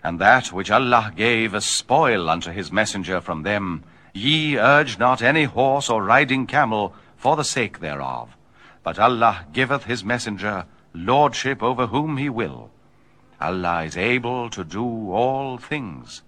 And that which Allah gave as spoil unto his messenger from them, ye urge not any horse or riding camel for the sake thereof. But Allah giveth his messenger lordship over whom he will. Allah is able to do all things.